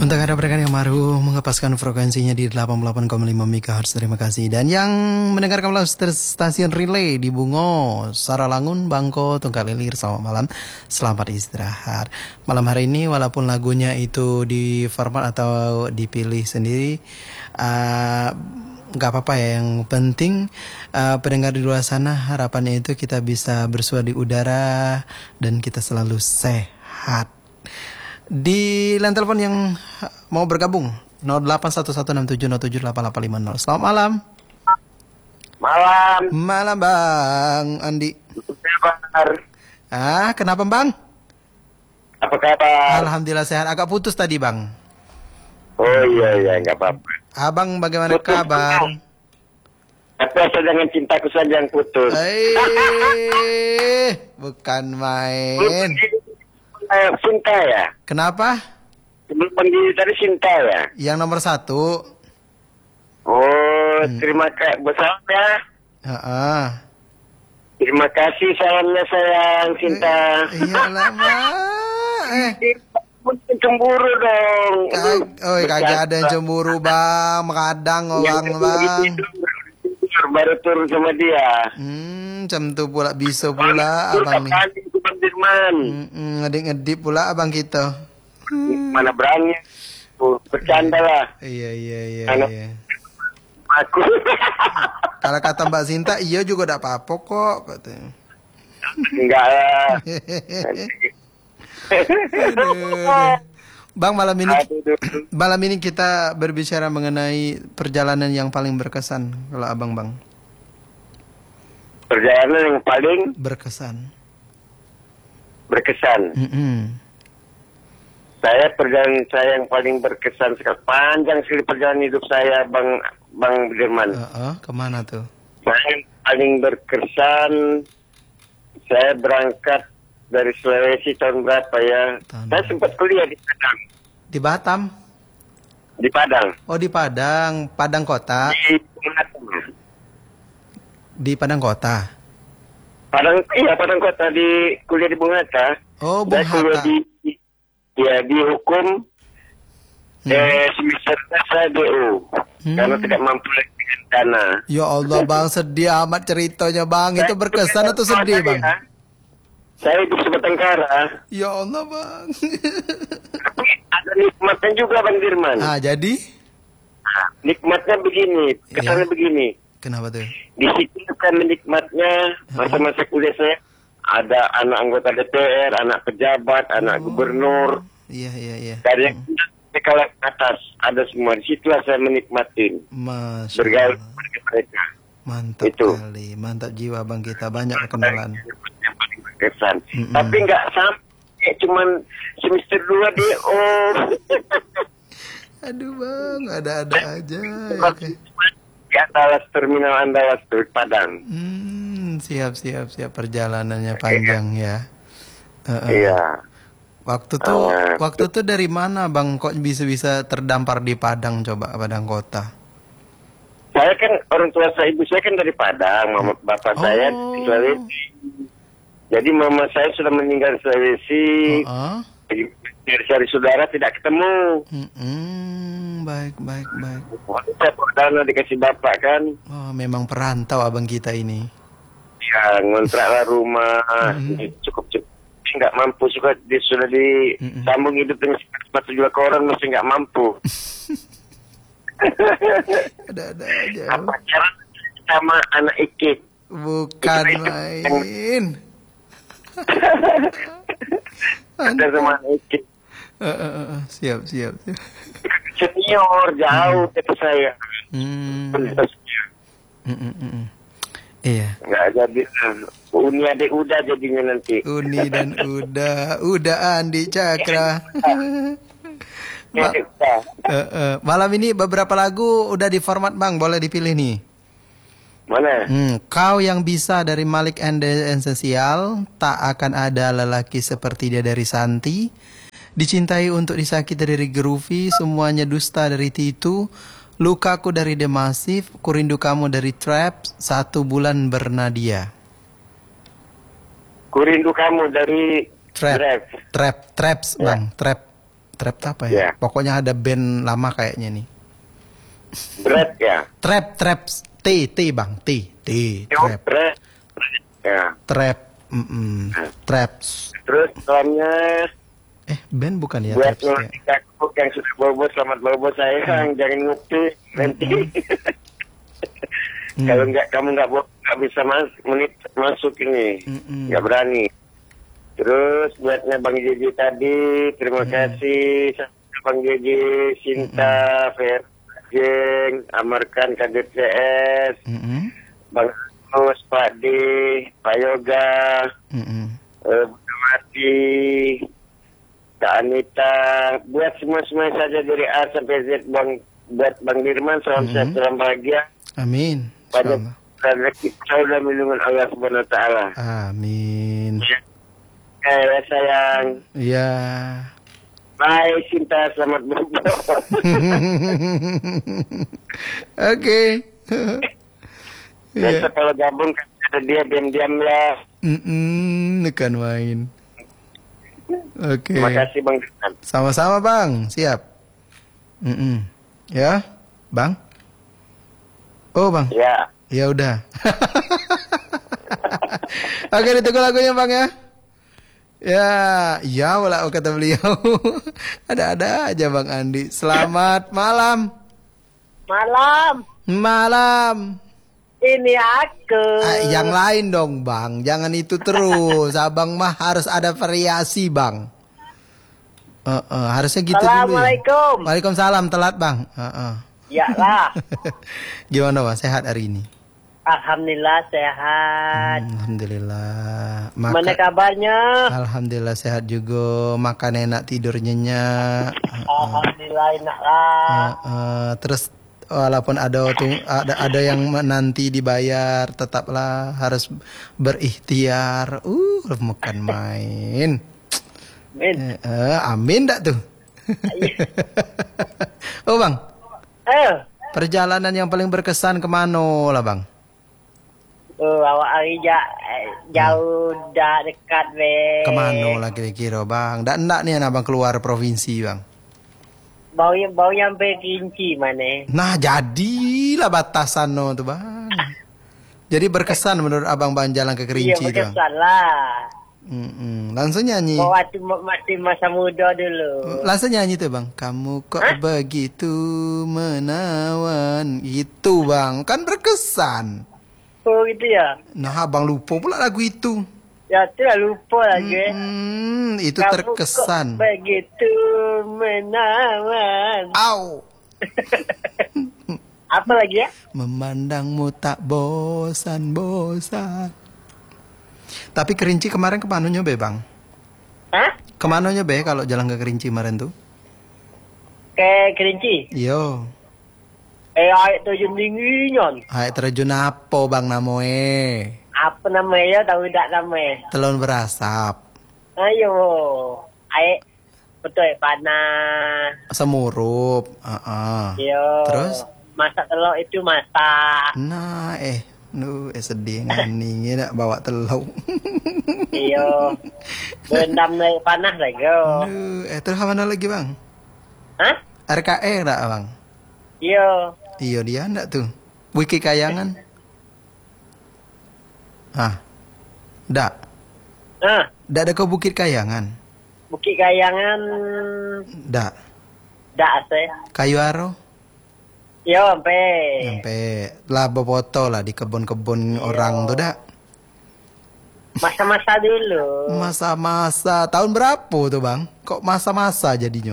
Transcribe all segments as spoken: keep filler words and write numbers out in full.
Untuk Anda rekan yang baru mengepaskan frekuensinya di delapan puluh delapan koma lima megahertz, terima kasih. Dan yang mendengarkan melalui stasiun relay di Bungo, Saralangun, Bangko, Tunggal Ilir, selamat malam, selamat istirahat. Malam hari ini walaupun lagunya itu di format atau dipilih sendiri, uh, gak apa-apa ya. Yang penting uh, pendengar di luar sana, harapannya itu kita bisa bersua di udara dan kita selalu sehat. Di line telepon yang mau bergabung nol delapan satu satu enam tujuh nol tujuh delapan delapan lima nol. Selamat malam. Malam. Malam Bang Andi. Kabar. Ah, kenapa Bang? Apa kabar? Alhamdulillah sehat. Agak putus tadi Bang. Oh iya iya nggak apa-apa. Abang bagaimana Putus, kabar? Tapi asal jangan cintaku saja yang putus. Eh, bukan main. Eh, Sinta ya? Kenapa? Sebelum panggil tadi Sinta ya? Yang nomor satu. Oh, hmm. terima kasih besar ya. Heeh. Terima kasih salamnya sayang Sinta. Eh, iyalah Mak. Eh. Mungkin cemburu dong. Kag oh, kagak ada yang cemburu Bang, kadang orang Bang. Baru turun sama dia. Hmm, jam tu pula bisa pula abang ni. Hmm, ngedip-ngedip pula abang kita. Hmm. Mana berani? Oh, bercanda lah. Iya iya iya. Anak iya. Aku. Kalau kata Mbak Sinta, iya juga tak apa-apa kok katanya. Enggak lah. Bang, malam ini malam ini kita berbicara mengenai perjalanan yang paling berkesan kalau abang Bang. Perjalanan yang paling berkesan. Berkesan. Mm-hmm. Saya perjalanan saya yang paling berkesan sekali, panjang sekali perjalanan hidup saya, Bang Bang Dirman. Uh-uh, kemana tuh? Saya yang paling berkesan, saya berangkat dari Sulawesi tahun berapa ya? Tahun saya sempat kuliah di Padang. Di Batam? Di Padang. Oh di Padang, Padang kota. Di Batam. Di Padang kota. Padang, iya Padang kota, di kuliah di Bung Hatta. Oh Bung Hatta. Kuliah di, di, ya di hukum. Hmm. Eh semester saya D U hmm. karena tidak mampu lagi dengan dana. Ya Allah Bang, sedih amat ceritanya Bang. Itu berkesan atau sedih Bang? Ya. Saya hidup sebatangkara. Ya Allah Bang. Tapi ada nikmatnya juga Bang Dirman. Ah jadi? Nah, nikmatnya begini, kesannya ya. Begini. Kenapa tuh? Di situ kan nikmatnya masa-masa kuliah saya ada anak anggota D P R, anak pejabat, anak oh. gubernur. Iya iya iya. Dari yang ke kelas atas ada semua. Di situlah saya menikmatin. Bergaul dengan mereka. Mantap itu. Kali, mantap jiwa Bang kita, banyak kenalan. Kesan. Mm-hmm. Tapi nggak sampai cuman semester dua D O. Aduh Bang, ada-ada aja. Di atas terminal Andalas tuh Padang. Hmm, siap siap siap perjalanannya panjang ya. Uh-uh. Iya. Waktu tuh uh, waktu tuh dari mana Bang kok bisa-bisa terdampar di Padang, coba Padang kota? Saya kan orang tua saya, ibu saya kan dari Padang, mama bapak oh. saya di Sulawesi. Jadi mama saya sudah meninggal di Sulawesi, uh-uh. cari saudara tidak ketemu. Mm-mm. Baik, baik, baik. Waktu saya perdana dikasih bapak kan. Oh, memang perantau abang kita ini. Ya, ngontraklah rumah, cukup-cukup. Nggak mampu, suka dia sudah disambung hidup dengan sepatu jual ke orang, masih nggak mampu. Ada-ada aja. Apa cara sama anak ikik? Bukan main. Ada sama ikik. Uh, uh, uh, siap, siap, siap. Senior jauh hmm. kata saya. Hmm. Hmm, hmm, hmm. Iya. Nggak jadi. Uni adik Uda jadinya nanti. Uni dan Uda, Uda Andi Cakra. Ma- uh, uh, malam ini beberapa lagu udah di format Bang, boleh dipilih nih. Mana? Hmm, kau yang bisa dari Malik and the Essential, tak akan ada lelaki seperti dia dari Santi, dicintai untuk disakiti dari Groovy, semuanya dusta dari Titu, lukaku dari The Massive, kurindu kamu dari Trap, satu bulan bernadia. Kurindu kamu dari Trap, Trap, Trap, Traps ya. Bang, Trap. Trap apa ya? Ya. Pokoknya ada band lama kayaknya nih. Berat ya. Trap, trap, T, T bang, T, T, trap. Berat. Ya. Trap, mm -mm. Traps. Terus setelahnya Eh, band bukan ya? buat Traps, ya? ngelatih kakak yang sudah bobo, selamat bobo sayang, jangan ngupi nanti. Hmm. Kalau nggak kamu nggak bo- nggak bisa mas menit masuk ini, Mm-mm. nggak berani. Terus buatnya Bang Jeji tadi, terima kasih Bang Jeji, Sinta, Fer, Jeng, Amarkan K D C S, Mm-mm. Bang Mus, Pak D, Pak Yoga, Mm-mm. eh, Bu Mati, Kak Anita, buat semua-semua saja dari A sampai Z, Bang, buat Bang Dirman, salam sehat, salam bahagia. Amin. Pada Insyaallah. rezeki dalam lindungan Allah Subhanahu Wa Taala. Amin. Ya. Eh, sayang. Ya. Bye, Sinta, selamat bobo. Oke. Biasa Ya. kalau gabung kan ada dia diam-diam lah. Mm-mm, Nekan main. Oke. Terima kasih Bang Dirman. Sama-sama bang. Siap. Mm-mm. Ya, bang. Oh bang. Ya. Ya udah. Oke, ditunggu lagunya bang ya. Ya, ya wala kata beliau. Ada-ada aja bang Andi. Selamat malam. Malam, Malam. ini aku. Ah, yang lain dong bang. Jangan itu terus. Abang mah harus ada variasi bang. Eh, eh, harusnya gitu dulu ya. Assalamualaikum. Waalaikumsalam, telat bang. Eh, eh. Ya lah. Gimana bang, sehat hari ini? Alhamdulillah sehat. Hmm, Alhamdulillah. Mana Maka, kabarnya? Alhamdulillah sehat juga. Makan enak, tidur nyenyak. Alhamdulillah enak lah. Eh, eh, terus walaupun ada tung- ada ada yang nanti dibayar, tetaplah harus berikhtiar. Uh, bukan main. Min. Eh, eh, amin dak tuh. Oh bang, Eh, perjalanan yang paling berkesan kemana lah bang? oh, awak hari ja, eh, jauh dah dekat be. Kemana lah kira-kira bang? Dak enggak nih abang keluar provinsi bang. Bau bau nyampe Kinci mana? Nah jadilah batasan no tuh bang. Jadi berkesan menurut abang bang jalan ke Iya Kerinci tuh bang. berkesan lah. Mm-mm. Langsung nyanyi. Bau waktu masih masa muda dulu. Langsung nyanyi tuh bang. Kamu kok Hah? begitu menawan. Itu bang. Kan berkesan. Oh gitu ya? Nah abang lupa pula lagu itu. Ya tu lah lupa lagi. Hmm, itu Kamu terkesan. kok begitu menawan. Au. Apa lagi ya? Memandangmu tak bosan-bosan. Tapi Kerinci kemarin kemana nyobe bang? Hah? Kemana nyobe kalau jalan ke Kerinci kemarin tuh? Ke Kerinci? Yo. Eh, air terjun dinginyon. Hai terjun apa bang namoe? Apa namanya? Tahu tak namanya? Telon berasap. Ayo. Air betul panas. Semurup. Uh-uh. Yo. Terus? Masak telur itu masak. Nah eh. Nuh, eh sedih ngani nak bawa telur. Iyo. Berendam lagi panas lagi. Nuh, eh terus mana lagi bang? Hah? R K E enggak bang? Iyo. Iya dia enggak tuh. Wiki Kayangan. Ah. Enggak. Ah, Enggak ada ke Bukit Kayangan. Bukit Kayangan Enggak. dak se. Kayu Aro. Yo sampai. Sampai lah foto lah di kebun-kebun orang tuh dak. Masa-masa dulu. Masa-masa tahun berapa tuh bang? Kok masa-masa jadinya?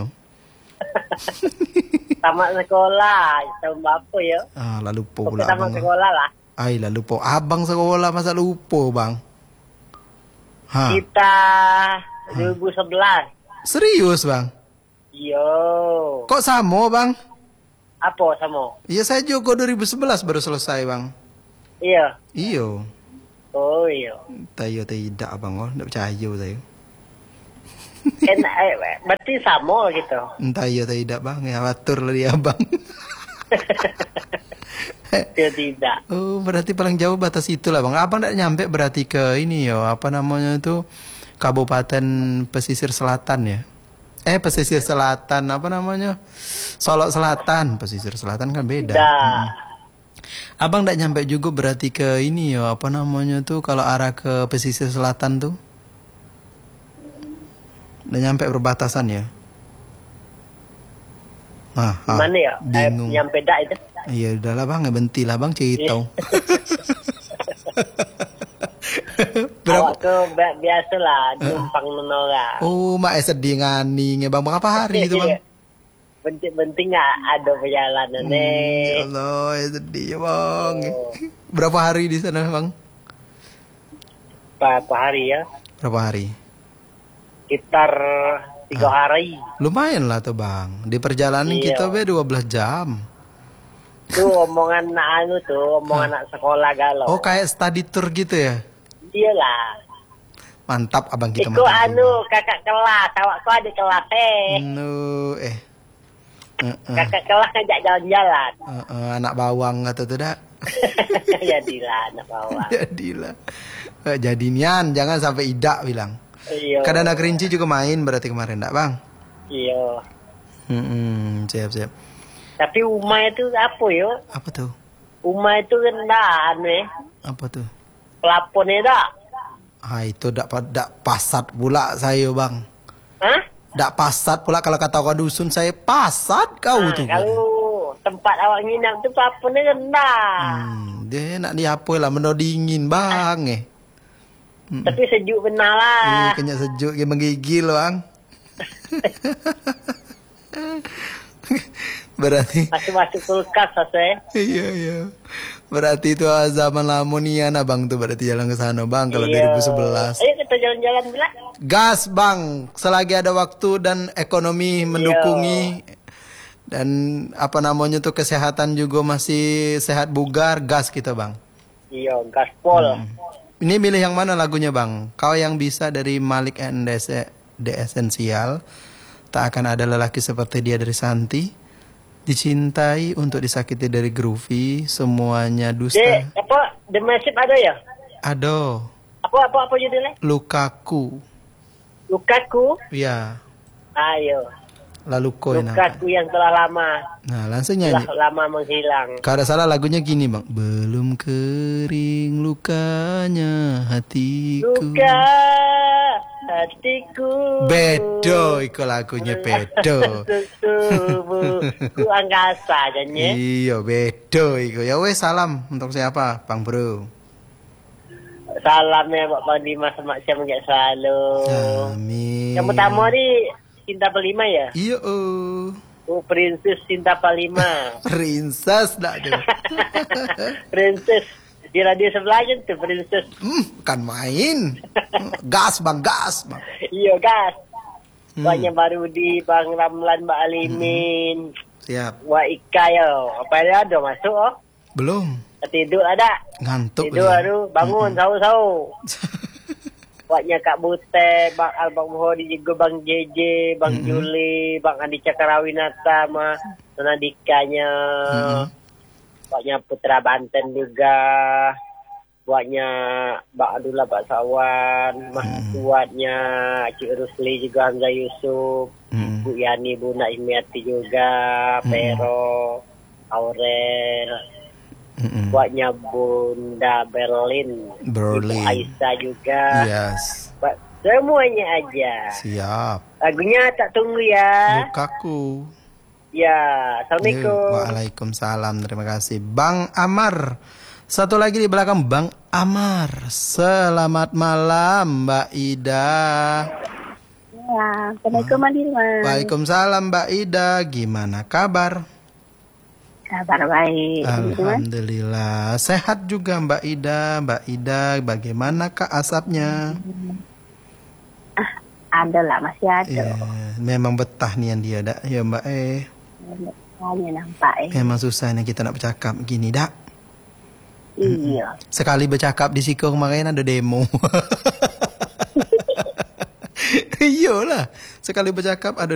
Tamat sekolah, tahun berapa ya? Ah, lalu lupa Pokok pula tamat abang. sekolah lah. Ay, lalu lupa. Abang sekolah masa lupa bang? Hah? Kita dua ribu sebelas. Serius bang? Yo. Kok sama bang? Apa sama? Iya saya juga dua ribu sebelas baru selesai bang. Iya. Iyo. Oh iya. Tayo tidak abang oh, tidak percaya saya. En, eh, berarti sama gitu. Entah iya tidak bang, ya atur lah dia bang. Ya tidak. Oh berarti paling jauh batas itulah bang. Abang tidak nyampe berarti ke ini yo apa namanya itu Kabupaten Pesisir Selatan ya. Eh pesisir selatan apa namanya? Solok Selatan, pesisir selatan kan beda. Dah. Hmm. Abang nggak nyampe juga berarti ke ini ya apa namanya tuh kalau arah ke pesisir selatan tuh? Udah nyampe perbatasan ya? Ah, ah, Mana ya? bingung. Eh, nyampe dak itu. Iya udahlah bang, berhenti lah bang cerita. Awak ke bi- biasalah numpang nonora. Oh, mak sedih ngani nge bang berapa hari itu bang? Penting-penting ada perjalanan Hmm, nih. ya Allah, ya sedih ya bang. Berapa hari di sana bang? Berapa hari ya? Berapa hari? Sekitar tiga hari. Lumayan lah tuh bang. Di perjalanan Iya. kita be dua belas jam. Tuh omongan anak anu tuh, omongan anak sekolah galau. Oh kayak study tour gitu ya? Iyalah. Mantap abang kita. Ikut mantap anu juga. kakak kelas, awak kau ada kelas eh. No, eh. Uh, uh, Kakak kelas ngajak jalan-jalan. uh, uh, anak bawang atau tidak? Jadilah anak bawah. Jadilah. Eh, Jadi nian, jangan sampai idak bilang. Iya. Kadang anak kerinci juga main berarti kemarin, enggak bang? Iya. Hmm, siap siap. Tapi Uma itu apa yo? Apa tuh? Uma itu rendah anu eh. Apa tuh? Pelaponnya tak? Ah itu dak dak pasat pula saya bang. Hah? Dak pasat pula kalau kata kau dusun saya pasat kau Nah, tuh. kalau tempat awak nginap tu pelaponnya rendah. Hmm, dia nak diapa lah mendo dingin bang eh. Tapi sejuk benar lah. Eh, kenyak sejuk dia menggigil bang. Berarti Masuk-masuk kulkas saya. iya iya. Berarti itu zaman lama nih abang tuh berarti jalan ke sana bang kalau dua ribu sebelas. Ayo kita jalan-jalan pula. Gas bang, selagi ada waktu dan ekonomi mendukungi dan apa namanya tuh kesehatan juga masih sehat bugar, gas kita bang. Iya, gaspol. Hmm. Ini milih yang mana lagunya bang? Kau yang bisa dari Malik and The Essential. Tak akan ada lelaki seperti dia dari Santi. Dicintai untuk disakiti dari Groovy. Semuanya dusta. Dek, apa? The Massive ada ya? Ado. Apa apa apa judulnya? Lukaku. Lukaku. Ya. Ayo. Lalu koi nama. Lukaku yang telah lama. Nah langsung Telah nyanyi. lama menghilang. Kalau ada salah lagunya gini bang. Belum kering lukanya hatiku. Luka hatiku. Bedo iku lagunya bedo. Tubuh ku angkasa jadinya. Iya bedo iku. Ya wes salam untuk siapa bang bro? Salam ya Pak Bang Dimas sama siapa enggak selalu. Amin. Yang pertama ni Cinta Palima ya? Iya oh. Oh, Princess Cinta Palima. Princess dah tu. Princess. Di radio sebelah je tu Princess. Hmm, kan main. Gas bang, gas bang. Iya, gas. Hmm. Banyak baru di Bang Ramlan, Mbak Alimin. Siap. Wak Ika yo. Apa dia ada masuk oh? Belum. Tidur ada. Ngantuk. Tidur dia. baru bangun Mm-mm. sahur-sahur. Waknya Kak Bute, Bang Albang Muhodi juga Bang J J, Bang Mm-mm. Juli, Bang Andi Cakrawinata sama Nona Dikanya. Mm-mm. Waknya Putra Banten juga. Buatnya Bang Abdullah Pak Sawan, Mas Mm-mm. buatnya Cik Rusli juga Hamzah Yusuf, Mm-mm. Bu Yani, Bu Naimiati juga, Mm-mm. Pero, Aurel, Mm-mm. buatnya Bunda Berlin, Berlin. Ibu Aisyah juga. Yes. Buat semuanya aja. Siap. Lagunya tak tunggu ya. Lukaku. Ya, Assalamualaikum. Waalaikumsalam. Terima kasih. Bang Amar. Satu lagi di belakang Bang Amar. Selamat malam Mbak Ida. Ya, Assalamualaikum Mandirman. Waalaikumsalam Mbak Ida. Gimana kabar? Kabar baik. Mandirman. Alhamdulillah. Sehat juga Mbak Ida. Mbak Ida, bagaimana kak asapnya? Ada lah, masih ada. Ya, memang betah nih yang dia dak. Ya Mbak eh. Hanya nampak eh. Memang susah nih kita nak bercakap gini dak. Iya. Sekali bercakap di Siko kemarin ada demo. Iyalah. Sekali bercakap ada